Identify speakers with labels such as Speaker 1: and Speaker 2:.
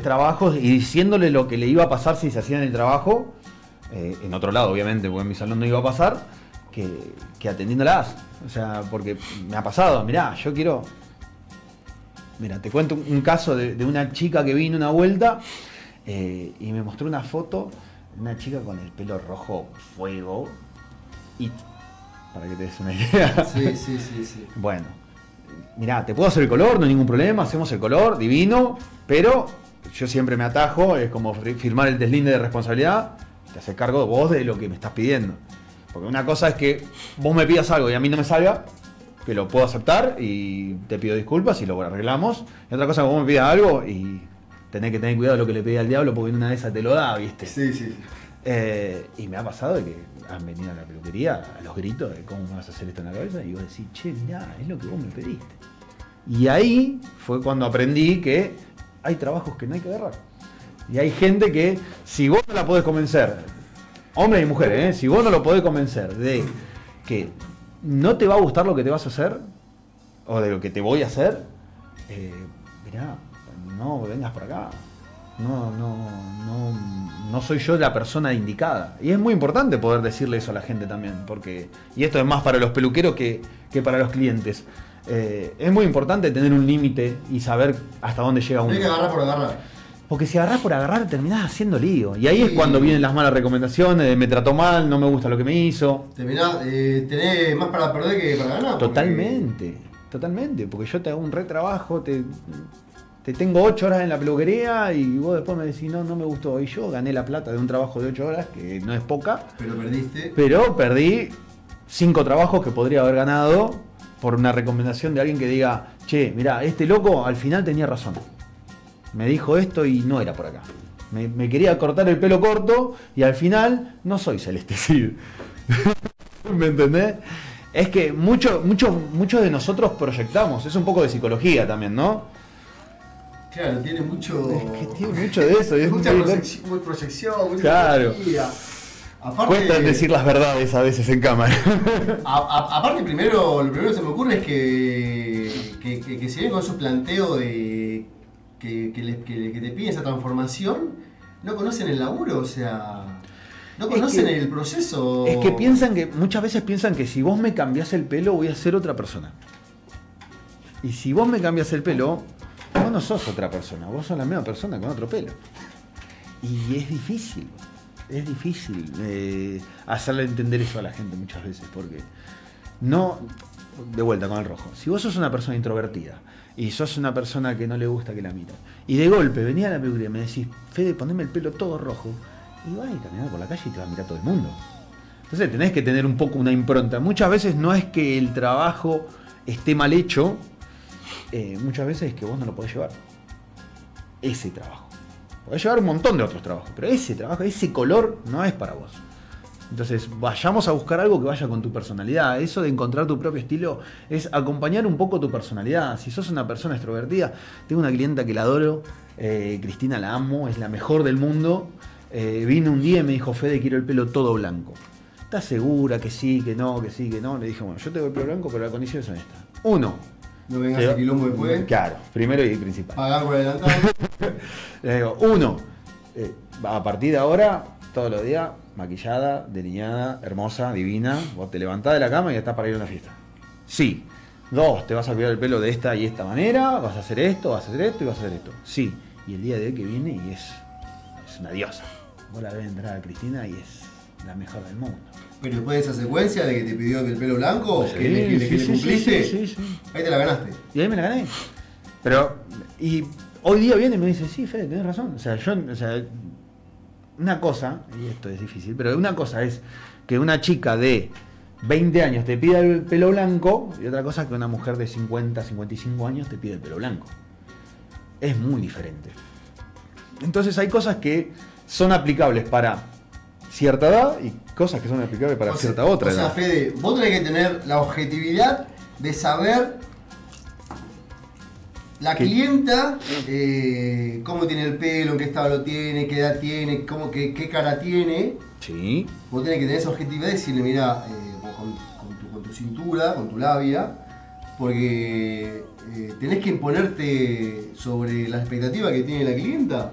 Speaker 1: trabajos y diciéndole lo que le iba a pasar si se hacía en el trabajo, en otro lado obviamente, porque en mi salón no iba a pasar, que atendiéndolas. O sea, porque me ha pasado, mirá, yo quiero... Mira, te cuento un caso de una chica que vino una vuelta y me mostró una foto de una chica con el pelo rojo fuego. Y para que te des una idea.
Speaker 2: Sí.
Speaker 1: Bueno, mirá, te puedo hacer el color, no hay ningún problema, hacemos el color, divino, pero yo siempre me atajo, es como firmar el deslinde de responsabilidad, te haces cargo vos de lo que me estás pidiendo. Porque una cosa es que vos me pidas algo y a mí no me salga, que lo puedo aceptar y te pido disculpas y lo arreglamos. Y otra cosa es que vos me pidas algo y tenés que tener cuidado de lo que le pedí al diablo porque en una de esas te lo da, ¿viste?
Speaker 2: Sí.
Speaker 1: Y me ha pasado de que han venido a la peluquería a los gritos de cómo me vas a hacer esto en la cabeza y vos decís, che, mirá, es lo que vos me pediste. Y ahí fue cuando aprendí que hay trabajos que no hay que agarrar. Y hay gente que, si vos no la podés convencer, hombres y mujeres, si vos no lo podés convencer de que no te va a gustar lo que te vas a hacer, o de lo que te voy a hacer, mirá, no vengas por acá. No soy yo la persona indicada. Y es muy importante poder decirle eso a la gente también, porque, y esto es más para los peluqueros que para los clientes. Es muy importante tener un límite y saber hasta dónde llega uno.
Speaker 2: No hay que agarrar por agarrar.
Speaker 1: Porque si agarrás por agarrar terminás haciendo lío. Y ahí es cuando vienen las malas recomendaciones de me trató mal, no me gusta lo que me hizo.
Speaker 2: Terminás, tenés más para perder que para ganar.
Speaker 1: Totalmente. Porque yo te hago un retrabajo, te tengo 8 horas en la peluquería y vos después me decís no me gustó. Y yo gané la plata de un trabajo de 8 horas, que no es poca.
Speaker 2: Pero perdiste.
Speaker 1: Pero perdí 5 trabajos que podría haber ganado por una recomendación de alguien que diga, che, mirá, este loco al final tenía razón. Me dijo esto y no era por acá. Me quería cortar el pelo corto y al final no soy Celeste Cid. ¿Me entendés? Es que muchos de nosotros proyectamos. Es un poco de psicología también, ¿no?
Speaker 2: Claro, tiene mucho...
Speaker 1: Es que tiene mucho de eso. Es
Speaker 2: mucha proyección, mucha
Speaker 1: claro.
Speaker 2: psicología. Aparte,
Speaker 1: cuesta decir las verdades a veces en cámara.
Speaker 2: Aparte, lo primero que se me ocurre es que si bien con su planteo de que te piden esa transformación, no conocen el laburo, o sea, no conocen el proceso.
Speaker 1: Es que muchas veces piensan que si vos me cambiás el pelo voy a ser otra persona. Y si vos me cambiás el pelo, vos no sos otra persona, vos sos la misma persona con otro pelo. Y es difícil hacerle entender eso a la gente muchas veces, porque no, de vuelta con el rojo, si vos sos una persona introvertida y sos una persona que no le gusta que la miren, y de golpe venía a la peluquería y me decís, Fede, poneme el pelo todo rojo, y vas a caminar por la calle y te va a mirar todo el mundo. Entonces tenés que tener un poco una impronta. Muchas veces no es que el trabajo esté mal hecho, muchas veces es que vos no lo podés llevar. Ese trabajo. Podés llevar un montón de otros trabajos, pero ese trabajo, ese color no es para vos. Entonces vayamos a buscar algo que vaya con tu personalidad. Eso de encontrar tu propio estilo es acompañar un poco tu personalidad. Si sos una persona extrovertida, tengo una clienta que la adoro, Cristina, la amo, es la mejor del mundo. Vino un día y me dijo, Fede, quiero el pelo todo blanco. ¿Estás segura que sí, que no, que sí, que no? Le dije, bueno, yo tengo el pelo blanco, pero la condición es esta. 1.
Speaker 2: No vengas a quilombo después.
Speaker 1: Claro, primero y principal.
Speaker 2: Pagar por adelantado.
Speaker 1: Le digo, 1. A partir de ahora, todos los días, maquillada, delineada, hermosa, divina. Vos te levantás de la cama y ya estás para ir a una fiesta. Sí. 2. Te vas a cuidar el pelo de esta y esta manera. Vas a hacer esto, vas a hacer esto y vas a hacer esto. Sí. Y el día de hoy que viene y es una diosa. Vos la ves entrar a Cristina y es la mejor del mundo.
Speaker 2: Pero después de esa secuencia de que te pidió el pelo blanco, que le cumpliste,
Speaker 1: sí.
Speaker 2: Ahí te la ganaste.
Speaker 1: Y ahí me la gané. Pero, y hoy día viene y me dice, sí, Fede, tenés razón. O sea, una cosa, y esto es difícil, pero una cosa es que una chica de 20 años te pida el pelo blanco, y otra cosa es que una mujer de 50, 55 años te pide el pelo blanco. Es muy diferente. Entonces hay cosas que son aplicables para cierta edad y cosas que son aplicables para cierta otra edad.
Speaker 2: O sea, Fede, vos tenés que tener la objetividad de saber la clienta, cómo tiene el pelo, en qué estado lo tiene, qué edad tiene, qué cara tiene.
Speaker 1: Sí.
Speaker 2: Vos tenés que tener esa objetividad y decirle, mira, con tu cintura, con tu labia, porque tenés que imponerte sobre las expectativas que tiene la clienta.